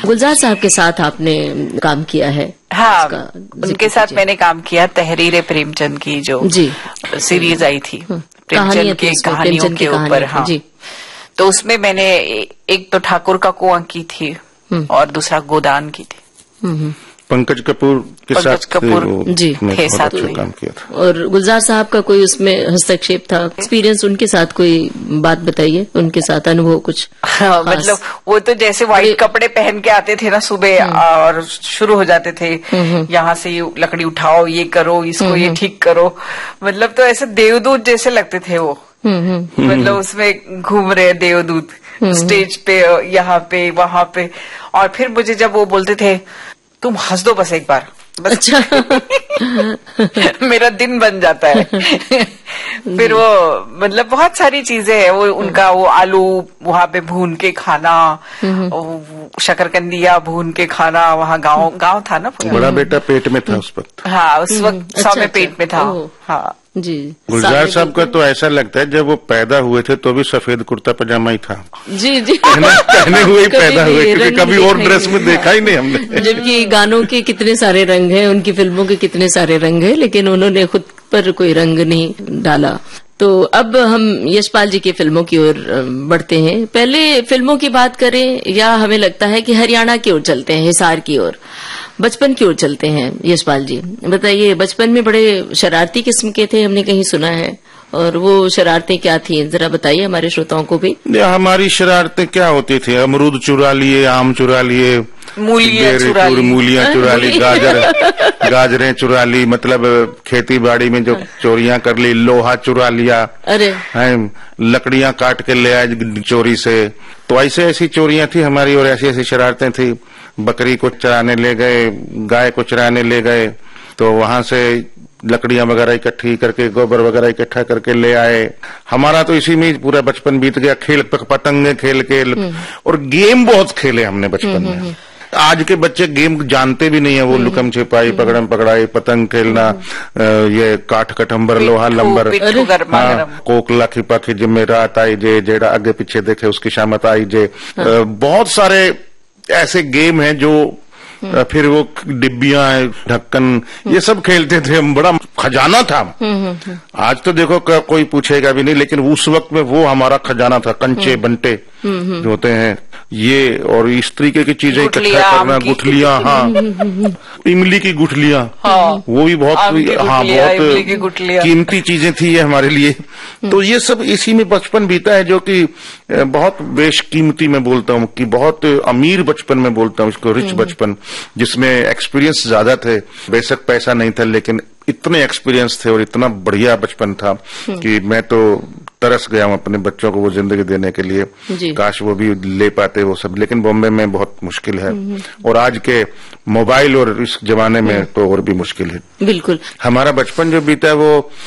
गुलजार साहब के साथ आपने काम किया है? हाँ, उनके साथ मैंने काम किया तहरीर प्रेमचंद की जो जी सीरीज आई थी प्रेमचंद की कहानियों के ऊपर। हाँ जी, तो उसमें मैंने एक तो ठाकुर का कुआं की थी और दूसरा गोदान की थी। पंकज कपूर के साथ जी थे साथ में काम किया था। और गुलजार साहब का कोई उसमें हस्तक्षेप था, एक्सपीरियंस उनके साथ कोई बात बताइए, उनके साथ अनुभव कुछ? मतलब वो तो जैसे व्हाइट कपड़े पहन के आते थे ना सुबह और शुरू हो जाते थे, यहाँ से ये लकड़ी उठाओ, ये करो, इसको ये ठीक करो, मतलब तो ऐसे देवदूत जैसे लगते थे वो। मतलब उसमें घूम रहे देवदूत स्टेज पे, यहाँ पे वहां पे। और फिर मुझे जब वो बोलते थे तुम हंस दो बस एक बार, बस अच्छा मेरा दिन बन जाता है। फिर वो मतलब बहुत सारी चीजें हैं वो, उनका वो आलू वहां पे भून के खाना, शकरकंदिया भून के खाना, वहाँ गांव था ना। बड़ा बेटा पेट में था उस वक्त। हाँ, उस वक्त 100 में पेट में था। हाँ जी। गुलजार साहब का तो ऐसा लगता है जब वो पैदा हुए थे तो भी सफेद कुर्ता पजामा ही था। जी जी, पहने हुए ही पैदा हुए, क्योंकि कभी और ड्रेस में देखा ही नहीं हमने। जबकि गानों के कितने सारे रंग हैं, उनकी फिल्मों के कितने सारे रंग हैं, लेकिन उन्होंने खुद पर कोई रंग नहीं डाला। तो अब हम यशपाल जी की फिल्मों की ओर बढ़ते हैं। पहले फिल्मों की बात करें या हमें लगता है कि हरियाणा की ओर चलते हैं, हिसार की ओर, बचपन की ओर चलते हैं। यशपाल जी बताइए, बचपन में बड़े शरारती किस्म के थे, हमने कहीं सुना है, और वो शरारतें क्या थी, जरा बताइए हमारे श्रोताओं को भी। हमारी शरारतें क्या होती थी? अमरूद चुरा लिए, आम चुरा लिए, मूलियां चुरा ली, गाजरें चुरा ली, मतलब खेती बाड़ी में जो चोरियां कर ली, लोहा चुरा लिया, अरे लकड़ियां काट के ले आए चोरी से। तो ऐसी चोरियां थी हमारी और ऐसी शरारतें थी। बकरी को चराने ले गए, गाय को चराने ले गए, तो वहां से लकड़ियां वगैरह इकट्ठी करके, गोबर वगैरह इकट्ठा करके ले आए। हमारा तो इसी में पूरा बचपन बीत गया, खेल पतंगे खेल के। और गेम बहुत खेले हमने बचपन में। आज के बच्चे गेम जानते भी नहीं है, वो लुकम छिपाई, पकड़म पकड़ाई, पतंग खेलना, ये काठ कटम्बर, लोहा लंबर, कोकला खिपा की जिम्मे रात आई जे, जेड़ा आगे पीछे देखे उसकी शामत आई जे। बहुत सारे ऐसे गेम हैं जो, फिर वो डिब्बियां, ढक्कन, ये सब खेलते थे हम। बड़ा खजाना था। आज तो देखो कोई पूछेगा भी नहीं, लेकिन उस वक्त में वो हमारा खजाना था। कंचे बंटे जो होते हैं ये, और इस तरीके की चीजें इकट्ठा करना, गुठलियां, हाँ, इमली की गुठलियां, हाँ, वो भी बहुत, हाँ, बहुत कीमती चीजें थी ये हमारे लिए। तो ये सब इसी में बचपन बीता है, जो कि बहुत बेशकीमती मैं बोलता हूँ, कि बहुत अमीर बचपन में बोलता हूँ इसको, रिच बचपन, जिसमें एक्सपीरियंस ज्यादा थे। बेशक पैसा नहीं था, लेकिन इतने एक्सपीरियंस थे और इतना बढ़िया बचपन था कि मैं तो तरस गया हूँ अपने बच्चों को वो जिंदगी देने के लिए। काश वो भी ले पाते वो सब, लेकिन बॉम्बे में बहुत मुश्किल है, और आज के मोबाइल और इस जमाने में तो और भी मुश्किल है। बिल्कुल। हमारा बचपन जो बीता है वो